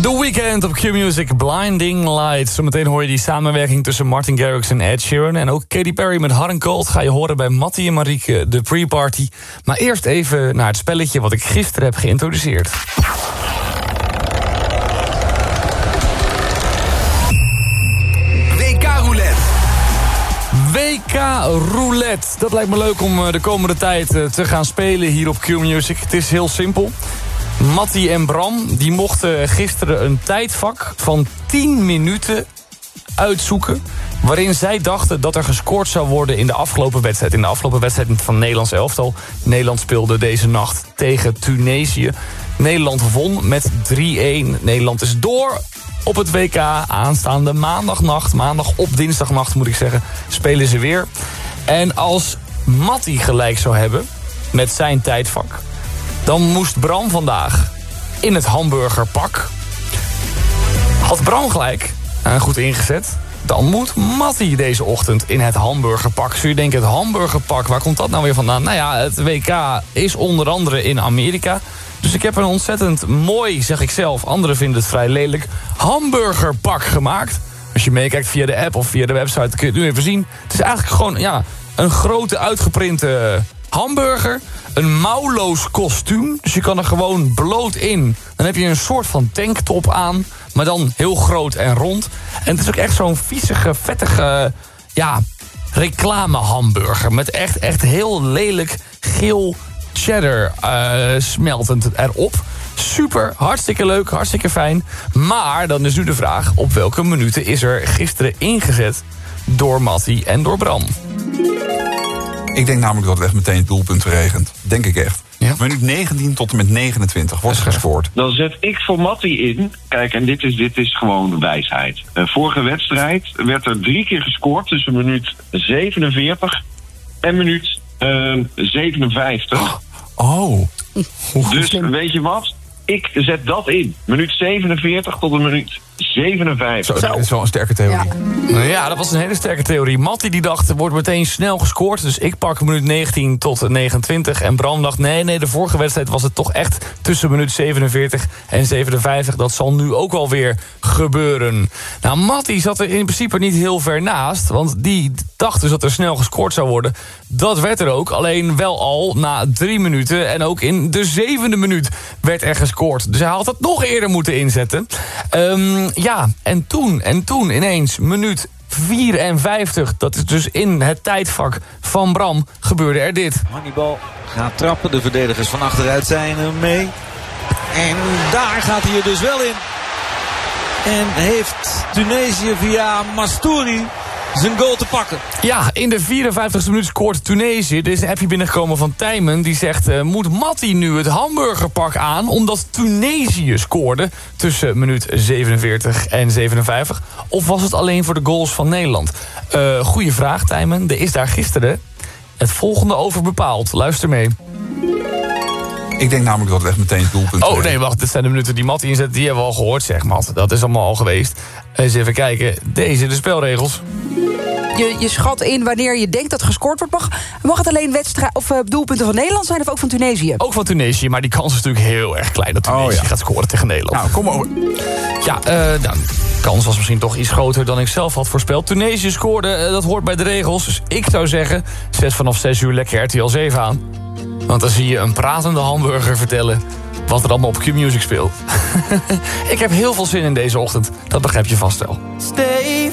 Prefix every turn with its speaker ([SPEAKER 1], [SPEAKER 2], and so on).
[SPEAKER 1] The Weeknd op Q-Music, Blinding Lights. Zometeen hoor je die samenwerking tussen Martin Garrix en Ed Sheeran. En ook Katy Perry met Hot and Cold ga je horen bij Mattie en Marieke, de pre-party. Maar eerst even naar het spelletje wat ik gisteren heb geïntroduceerd.
[SPEAKER 2] WK Roulette.
[SPEAKER 1] WK Roulette. Dat lijkt me leuk om de komende tijd te gaan spelen hier op Q-Music. Het is heel simpel. Mattie en Bram die mochten gisteren een tijdvak van 10 minuten uitzoeken, waarin zij dachten dat er gescoord zou worden in de afgelopen wedstrijd. In de afgelopen wedstrijd van het Nederlands elftal. Nederland speelde deze nacht tegen Tunesië. Nederland won met 3-1. Nederland is door op het WK. Aanstaande maandag op dinsdagnacht moet ik zeggen, spelen ze weer. En als Mattie gelijk zou hebben met zijn tijdvak, dan moest Bram vandaag in het hamburgerpak. Had Bram gelijk, goed ingezet, dan moet Mattie deze ochtend in het hamburgerpak. Zul je denken, het hamburgerpak, waar komt dat nou weer vandaan? Nou ja, het WK is onder andere in Amerika. Dus ik heb een ontzettend mooi, zeg ik zelf, anderen vinden het vrij lelijk, hamburgerpak gemaakt. Als je meekijkt via de app of via de website, kun je het nu even zien. Het is eigenlijk gewoon een grote uitgeprinte hamburger. Een mouwloos kostuum, dus je kan er gewoon bloot in. Dan heb je een soort van tanktop aan, maar dan heel groot en rond. En het is ook echt zo'n viezige, vettige, reclame hamburger. Met echt heel lelijk geel cheddar smeltend erop. Super, hartstikke leuk, hartstikke fijn. Maar dan is nu de vraag, op welke minuten is er gisteren ingezet door Mattie en door Bram?
[SPEAKER 3] Ik denk namelijk dat het echt meteen doelpunten regent. Denk ik echt.
[SPEAKER 1] Ja.
[SPEAKER 3] Minuut 19 tot en met 29 wordt gescoord.
[SPEAKER 4] Dan zet ik voor Mattie in. Kijk, en dit is gewoon wijsheid. Vorige wedstrijd werd er 3 keer gescoord tussen minuut 47 en minuut 57.
[SPEAKER 3] Oh.
[SPEAKER 4] Dus weet je wat? Ik zet dat in. Minuut 47 tot een minuut 57.
[SPEAKER 3] Zo, dat is wel een sterke theorie.
[SPEAKER 1] Ja, dat was een hele sterke theorie. Mattie die dacht, er wordt meteen snel gescoord. Dus ik pak minuut 19 tot 29. En Bram dacht, nee, de vorige wedstrijd was het toch echt tussen minuut 47 en 57. Dat zal nu ook wel weer gebeuren. Nou, Mattie zat er in principe niet heel ver naast. Want die dacht dus dat er snel gescoord zou worden. Dat werd er ook, alleen wel al na 3 minuten. En ook in de 7e minuut werd er gescoord. Dus hij had het nog eerder moeten inzetten. En toen ineens minuut 54, dat is dus in het tijdvak van Bram, gebeurde er dit.
[SPEAKER 5] Hannibal gaat trappen, de verdedigers van achteruit zijn er mee. En daar gaat hij er dus wel in. En heeft Tunesië via Mastouri zijn goal te pakken.
[SPEAKER 1] Ja, in de 54e minuut scoort Tunesië. Er is een appje binnengekomen van Tijmen. Die zegt, moet Mattie nu het hamburgerpak aan, omdat Tunesië scoorde tussen minuut 47 en 57? Of was het alleen voor de goals van Nederland? Goeie vraag, Tijmen. Er is daar gisteren het volgende over bepaald. Luister mee.
[SPEAKER 3] Ik denk namelijk dat het echt meteen doelpunten
[SPEAKER 1] Oh nee, wacht, dit zijn de minuten die Mattie inzet. Die hebben we al gehoord, zeg Mat. Dat is allemaal al geweest. Eens even kijken. Deze, de spelregels.
[SPEAKER 6] Je schat in wanneer je denkt dat gescoord wordt. Mag het alleen doelpunten van Nederland zijn of ook van Tunesië?
[SPEAKER 1] Ook van Tunesië, maar die kans is natuurlijk heel erg klein dat Tunesië gaat scoren tegen Nederland.
[SPEAKER 3] Nou, kom maar.
[SPEAKER 1] Ja, de kans was misschien toch iets groter dan ik zelf had voorspeld. Tunesië scoorde, dat hoort bij de regels. Dus ik zou zeggen, zet vanaf 6 uur lekker RTL 7 aan. Want dan zie je een pratende hamburger vertellen wat er allemaal op Q-Music speelt. Ik heb heel veel zin in deze ochtend, dat begrijp je vast wel.
[SPEAKER 2] Stay